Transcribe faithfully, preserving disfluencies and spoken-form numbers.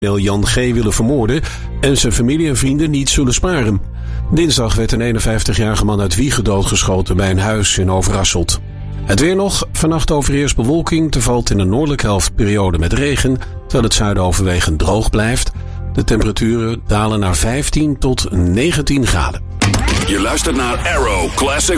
Jan G. willen vermoorden en zijn familie en vrienden niet zullen sparen. Dinsdag werd een eenenvijftigjarige man uit Wijchen doodgeschoten bij een huis in Overasselt. Het weer nog. Vannacht overheerst bewolking. Er valt in de noordelijke helft periode met regen, terwijl het zuiden overwegend droog blijft. De temperaturen dalen naar vijftien tot negentien graden. Je luistert naar Arrow Classic